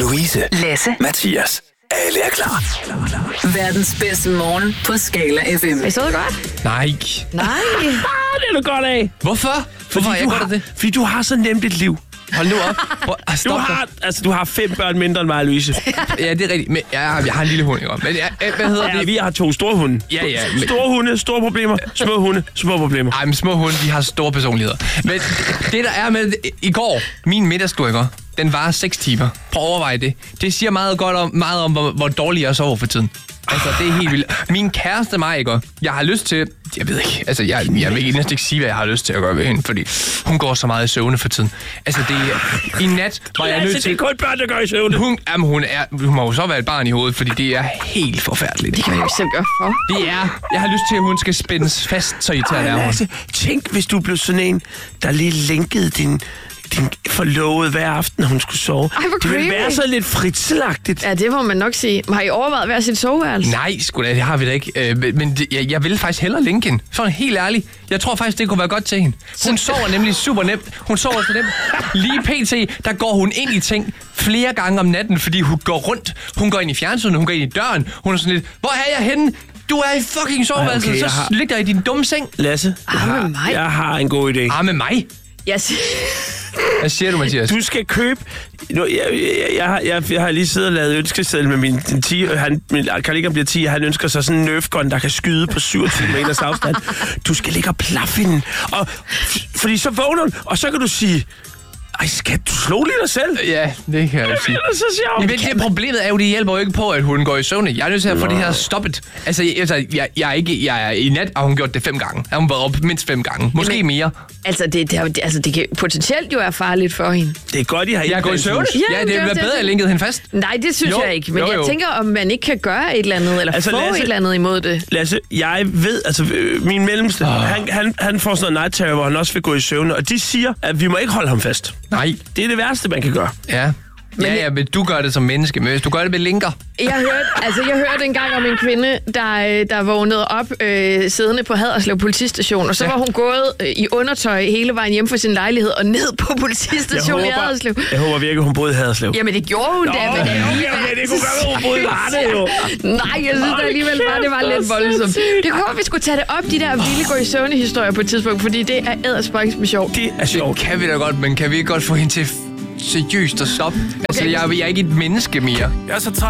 Louise, Lasse, Mathias. Alle er klar. verdens bedste morgen på Skala FM. Er I så godt? Nej. Nej. Det er du godt af. Hvorfor? Hvorfor er jeg godt af det? Fordi du har så nemt et liv. Hold nu op. Du har 5 børn mindre end mig, Louise. Ja, det er rigtigt. Men jeg har en lille hund, ikke? Men hvad hedder Ja, det? vi har 2 store hunde. Ja. Store hunde, store problemer. Små hunde, små problemer. Ej, men små hunde, de har store personligheder. Men det, der er med i går, min middagstur, ikke? Den var 6 timer. Prøv at overveje det. Det siger meget om hvor dårlig jeg sover for tiden. Altså, det er helt vildt. Min kæreste mig, ikke? Jeg har lyst til... Jeg ved ikke, altså, jeg vil næsten ikke sige, hvad jeg har lyst til at gøre ved hende, fordi hun går så meget i søvne for tiden. Altså, det er... I nat var jeg nødt til... Det er kun børn, der går i søvne. Hun må jo så være et barn i hovedet, fordi det er helt forfærdeligt. Det kan man jo selv gøre for. Det er... Jeg har lyst til, at hun skal spændes fast, så irriterende er hun. Lasse, tænk, hvis du blev sådan en, der lige linkede din forlovede hver aften, når hun skulle sove. Ej, hvor det ville creepy. være så lidt fritselagtigt. Ja, det må man nok sige. Har I overvejet hver sit soveværelse? Nej, sgu da, det har vi da ikke. Men jeg vil faktisk hellere linke hende. Sådan helt ærligt. Jeg tror faktisk, det kunne være godt til hende. Hun sover nemlig super nemt. Hun sover så nemt. Lige pt, der går hun ind i ting flere gange om natten, fordi hun går rundt. Hun går ind i fjernsynet, hun går ind i døren. Hun er sådan lidt, hvor er jeg henne? Du er i fucking soveværelset, Okay, så ligger i din dumme seng. Lasse, med mig. jeg har en god idé. Med mig? Yes. Hvad siger du, Mathias? Du skal købe... Jeg har lige siddet og lavet ønskeseddel med min 10... Min Carl bliver 10, og han ønsker sig sådan en Nerf gun, der kan skyde på 27 meters afstand. Du skal ligge og plaffe hende. Fordi så vågner hun, og så kan du sige... Ej, skat, du slog lige dig selv. Ja, det kan jeg sige. Det er så sjovt. Men det problemet er jo, det hjælper jo ikke på, at hun går i søvn. Jeg er nødt til at få det her stoppet. Altså jeg er i nat, og hun gjort det 5 gange. Hun været op mindst 5 gange. Måske mere. Altså, det kan potentielt jo være farligt for hende. Det er godt, I har... Jeg går i søvn. Ja, Ja, det er er bedre, at jeg linkede hende fast. Nej, det synes jeg ikke. Men jeg tænker, om man ikke kan gøre et eller andet, eller Altså, få Lasse- et eller andet imod det. Lasse, jeg ved, altså min mellemste, han får sådan noget night terror, hvor han også vil gå i søvn, og de siger, at vi må ikke holde ham fast. Nej. Det er det værste, man kan gøre. Ja. Men du gør det som menneske, men hvis du gør det med linker. Jeg hørte engang om en kvinde, der vågnede op siddende på Haderslev politistation, og så var hun gået i undertøj hele vejen hjem fra sin lejlighed og ned på politistationen i Haderslev. Jeg håber virkelig, hun boede i Haderslev. Jamen, det gjorde hun da, men det er Okay, det kunne godt være, hun boede i Varde, jo. Nej, jeg synes da alligevel bare, det var lidt voldsomt. Det kunne godt, vi skulle tage det op, de der vilde gå i søvne-historier på et tidspunkt, fordi det er eddersparks med sjov. Det er sjovt. Det kan vi da godt, men kan vi ikke godt få hende til seriøst at stoppe? Altså, jeg er ikke et menneske mere. Jeg er så træt